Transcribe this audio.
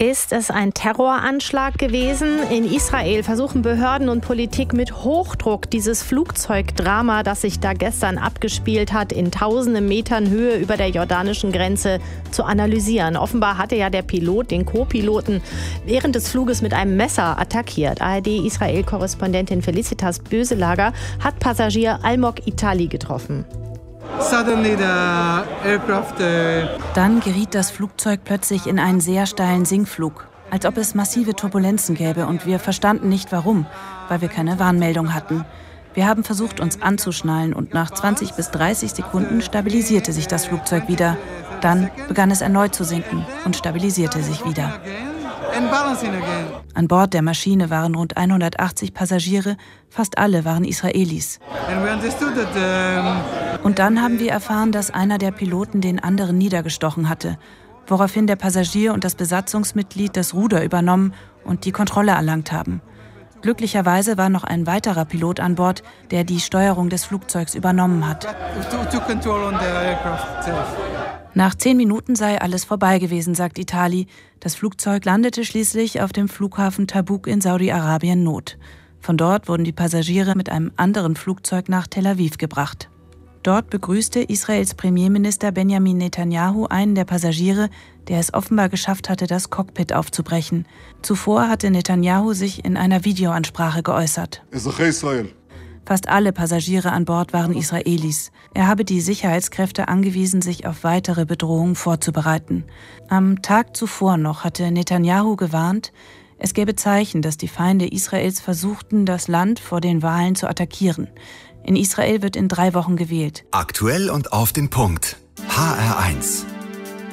Ist es ein Terroranschlag gewesen? In Israel versuchen Behörden und Politik mit Hochdruck dieses Flugzeugdrama, das sich da gestern abgespielt hat, in tausenden Metern Höhe über der jordanischen Grenze zu analysieren. Offenbar hatte ja der Pilot den Co-Piloten während des Fluges mit einem Messer attackiert. ARD-Israel-Korrespondentin Felicitas Böselager hat Passagier Almog Itali getroffen. Dann geriet das Flugzeug plötzlich in einen sehr steilen Sinkflug, als ob es massive Turbulenzen gäbe, und wir verstanden nicht warum, weil wir keine Warnmeldung hatten. Wir haben versucht, uns anzuschnallen, und nach 20 bis 30 Sekunden stabilisierte sich das Flugzeug wieder. Dann begann es erneut zu sinken und stabilisierte sich wieder. An Bord der Maschine waren rund 180 Passagiere, fast alle waren Israelis. Und dann haben wir erfahren, dass einer der Piloten den anderen niedergestochen hatte, woraufhin der Passagier und das Besatzungsmitglied das Ruder übernommen und die Kontrolle erlangt haben. Glücklicherweise war noch ein weiterer Pilot an Bord, der die Steuerung des Flugzeugs übernommen hat. Nach 10 Minuten sei alles vorbei gewesen, sagt Itali. Das Flugzeug landete schließlich auf dem Flughafen Tabuk in Saudi-Arabien Not. Von dort wurden die Passagiere mit einem anderen Flugzeug nach Tel Aviv gebracht. Dort begrüßte Israels Premierminister Benjamin Netanyahu einen der Passagiere, der es offenbar geschafft hatte, das Cockpit aufzubrechen. Zuvor hatte Netanyahu sich in einer Videoansprache geäußert. Fast alle Passagiere an Bord waren Israelis. Er habe die Sicherheitskräfte angewiesen, sich auf weitere Bedrohungen vorzubereiten. Am Tag zuvor noch hatte Netanyahu gewarnt, es gäbe Zeichen, dass die Feinde Israels versuchten, das Land vor den Wahlen zu attackieren. In Israel wird in 3 Wochen gewählt. Aktuell und auf den Punkt. HR1.